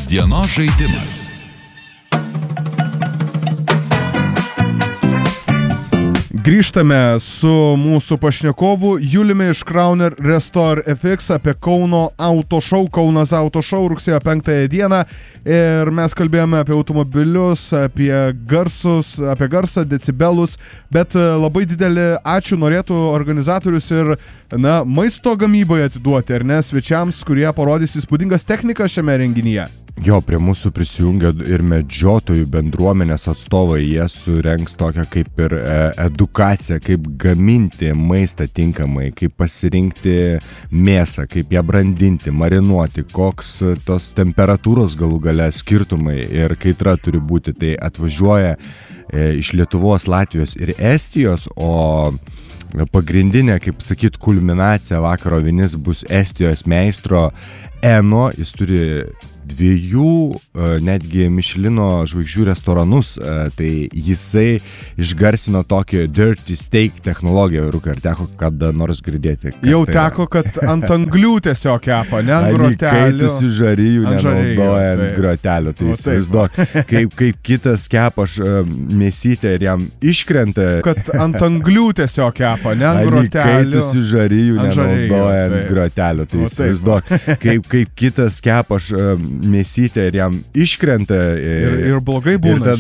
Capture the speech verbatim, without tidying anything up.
Dienos žaidimas. Grįžtame su mūsų pašnekovu Juliumi iš Crowner Restore F X apie Kauno Auto Show, Kaunas Auto Show rugsėjo penktąją dieną. Ir mes kalbėjome apie automobilius, apie garsus, apie garsą, decibelus, bet labai didelį ačiū norėtų organizatorius ir, na, maisto gamyboje atiduoti, ar ne, svečiams, kurie parodys įspūdingas technikas šiame renginyje. Jo, prie mūsų prisijungia ir medžiotojų bendruomenės atstovai, jie surengs tokią kaip ir e, edukaciją, kaip gaminti maistą tinkamai, kaip pasirinkti mėsą, kaip ją brandinti, marinuoti, koks tos temperatūros galų gale skirtumai ir kaitra turi būti. Tai atvažiuoja e, iš Lietuvos, Latvijos ir Estijos, o pagrindinė, kaip sakyt, kulminacija vakaro vinis bus Estijos meistro Eno, jis turi dviejų netgi Michelino žvaigždžių restoranus, tai jisai išgarsino tokį dirty steak technologiją. Rūkai, ar teko kada nors girdėti? Jau tai teko, yra? Kad ant anglių tiesiog kepa, ne ant grotelių. Kaitusių žarijų nenaudoja ant grotelių. Tai įsivaizduok, kaip, kaip kitas kepa mėsytę ir jam iškrenta. Kad ant anglių tiesiog kepa, ne ant grotelių. Kaitusių žarijų nenaudoja ant grotelių. Tai įsivaizduok, kaip, kaip kitas kepa mėsytę ir jam iškrenta. Ir, ir blogai būna.